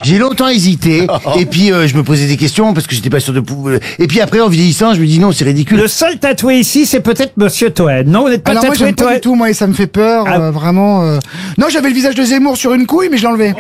J'ai longtemps hésité, et puis je me posais des questions parce que j'étais pas sûr de pouvoir. Et puis après, en vieillissant, je me dis non, c'est ridicule. Le seul tatoué ici, c'est peut-être Monsieur Toen. Non, vous n'êtes pas Alors moi tatoué, j'aime pas Toen? du tout, moi, et ça me fait peur, vraiment. Non, j'avais le visage de Zemmour sur une couille, mais je l'ai enlevé.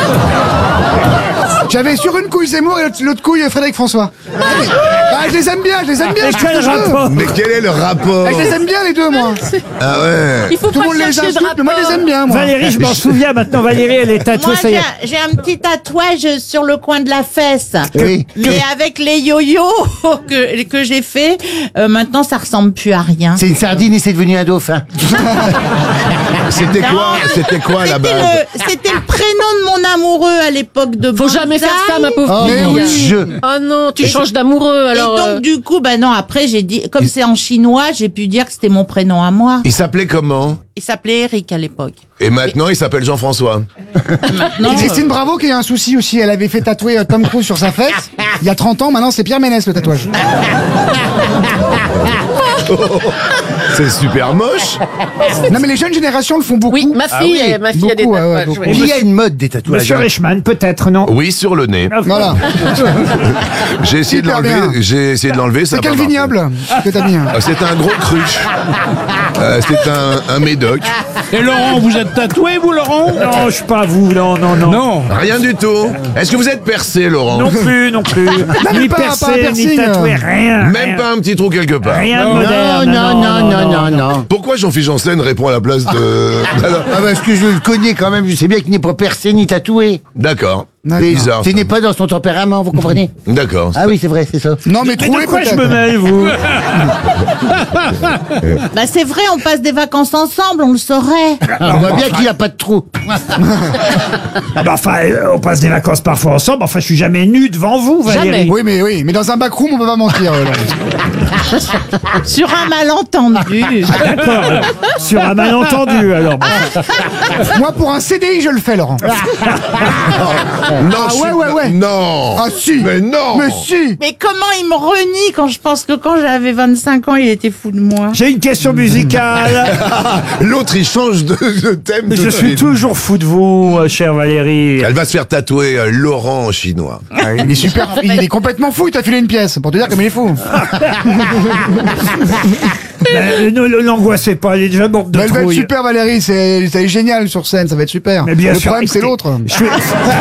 J'avais sur une couille Zemmour et l'autre couille Frédéric François. Je les aime bien, Et je fais quel ce que je veux. rapport? Mais quel est le rapport? Je les aime bien les deux, moi. Ah ouais. Il faut Tout le pas monde les chercher de insulte, mais moi je les aime bien, moi. Valérie, je m'en souviens maintenant. Valérie, elle est tatouée, Moi, ça y est. j'ai un petit tatouage sur le coin de la fesse. Oui. Mais avec les yo-yo que j'ai fait, maintenant, ça ressemble plus à rien. C'est une sardine et c'est devenu un dauphin. C'était quoi la base? C'était le prénom de mon amoureux à l'époque de Faut jamais faire ça, ma pauvre Oh fille. mon Dieu. Oh non, tu changes d'amoureux, alors. Et donc, du coup, non, après, j'ai dit, comme c'est en chinois, j'ai pu dire que c'était mon prénom à moi. Il s'appelait comment? Il s'appelait Eric à l'époque. Et maintenant, il s'appelle Jean-François. Maintenant, Et Christine Bravo qui a un souci aussi, elle avait fait tatouer Tom Cruise sur sa fesse. Il y a 30 ans, maintenant c'est Pierre Ménès le tatouage. C'est super moche. Non mais les jeunes générations le font beaucoup. Oui, ma fille, oui. ma fille a des Beaucoup, ouais, tatouages. beaucoup. oui. Il y a une mode des tatouages. Monsieur Reichmann, peut-être, non? Oui, sur le nez. Voilà. J'ai essayé de Super l'enlever. bien. J'ai essayé de l'enlever. Ça C'est a quel pas marché. vignoble que t'as mis? C'est un gros cruche. C'est un médoc. Et Laurent, vous êtes tatoué, vous, Laurent? Non, je suis pas vous, non. Non. Rien du tout. Est-ce que vous êtes percé, Laurent? Non plus. mais Ni pas un percé, ni piercing. tatoué, rien. Même pas un petit trou quelque part. Rien de Non, moderne. non. Pourquoi Jean-Philippe Janssen répond à la place de... Ah, parce que je le connais quand même, je sais bien qu'il n'est pas percé ni tatoué. D'accord. D'accord. Bizarre. Ce n'est pas dans son tempérament, vous comprenez? D'accord. Ah oui, c'est vrai, c'est ça. Non mais Mais troué de quoi je peut-être. me mêle, vous? c'est vrai, on passe des vacances ensemble, on le saurait. On voit bien qu'il n'y a pas de trou. Enfin, on passe des vacances parfois ensemble. Enfin, je suis jamais nu devant vous, Valérie. Jamais. Oui, mais dans un backroom on peut pas mentir. Laurent. Sur un malentendu. D'accord. Sur un malentendu, alors. Bon. Moi pour un CDI je le fais Laurent. Non, Ah, je suis ouais. pas- Non. Ah si. Mais non. Mais si. Mais comment il me renie quand je pense que quand j'avais 25 ans, il était fou de moi. J'ai une question musicale. L'autre, il change de thème. Je tout de suis suite. toujours fou de vous, chère Valérie. Elle va se faire tatouer Laurent en chinois. Ah, il est super, il est complètement fou, il t'a filé une pièce pour te dire comme il est fou. Ne l'angoissez pas, elle est déjà morte de Mais elle va être trouille. super Valérie, c'est génial sur scène, ça va être super. Mais bien Le sûr, problème c'est écoutez, l'autre. Je suis...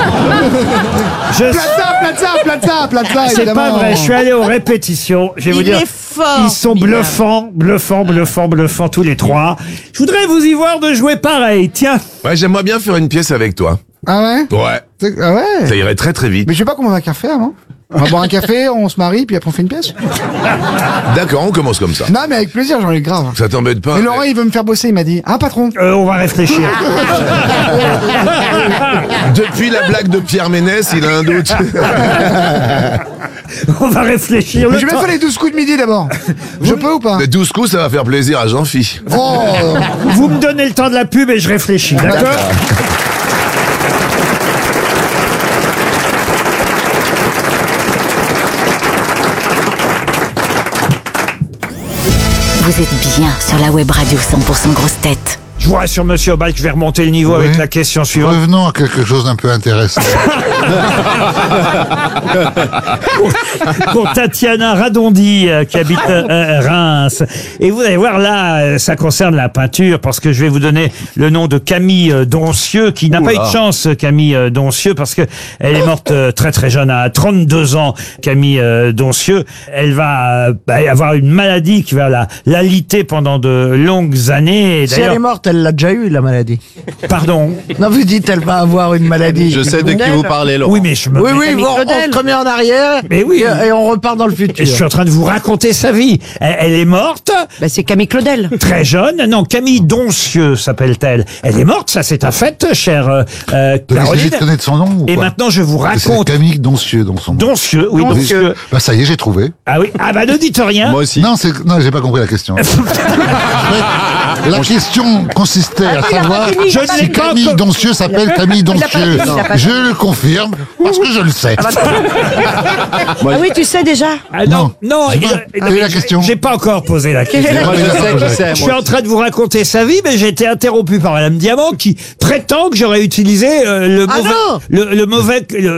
Plaza, C'est évidemment. pas vrai, je suis allé aux répétitions. Je vais vous Il dire, est fort. ils sont bluffants tous les trois. Je voudrais vous y voir de jouer pareil. Tiens, Ouais, j'aimerais bien faire une pièce avec toi. Ah ouais? Ouais. Ah ouais? Ça irait très très vite. Mais je sais pas comment on va faire, non? On va boire un café, on se marie, puis après on fait une pièce. D'accord, on commence comme ça. Non mais avec plaisir, j'en ai grave. Ça t'embête pas? Mais Laurent il veut me faire bosser, il m'a dit. Ah patron? on va réfléchir. Depuis la blague de Pierre Ménès, il a un doute. On va réfléchir. Mais Le je vais temps- faire les 12 coups de midi d'abord. Je peux ou pas? Les 12 coups, ça va faire plaisir à Jean-Phi. Oh. Vous me donnez le temps de la pub et je réfléchis, d'accord? Vous êtes bien sur la web radio 100% grosse tête. Je vous rassure, monsieur Obal, que je vais remonter le niveau avec la question suivante. Revenons à quelque chose d'un peu intéressant. Pour Tatiana Radondi, qui habite Reims. Et vous allez voir, là, ça concerne la peinture, parce que je vais vous donner le nom de Camille Doncieux, qui n'a pas eu de chance, Camille Doncieux, parce que elle est morte très très jeune, à 32 ans, Camille Doncieux. Elle va avoir une maladie qui va l'aliter pendant de longues années. Et Si elle d'ailleurs, est morte, elle l'a déjà eu, la maladie. pardon. Non, vous dites, elle va avoir une maladie. Je sais de qui vous parlez, Laurent. Oui, mais je me Oui, mets- on se remet en arrière Mais oui. et on repart dans le futur. Et je suis en train de vous raconter sa vie. Elle est morte, C'est Camille Claudel. très jeune. Non, Camille Doncieux s'appelle-t-elle. Elle est morte, ça c'est un fait, chère Vous essayez Caroline. de connaître son nom ou Et pas? maintenant, je vous C'est raconte. Camille Doncieux, donc son nom. Doncieux, oui, Doncieux. Bah ça y est, j'ai trouvé. Ah oui, ah bah ne dites rien. Moi aussi. Non, j'ai pas compris la question. La question consistait à savoir Je ne l'ai si pas Camille encore- Doncieux s'appelle Camille Doncieux. Je le confirme parce que je le sais. Ah oui, tu sais déjà. Ah non, Non. non, J'ai pas- quelle est la question J'ai pas encore posé la question. Moi, je sais qui c'est. Je suis en train de vous raconter sa vie, mais j'ai été interrompu par Madame Diamant qui prétend que j'aurais utilisé le Ah mauvais, non le mauvais,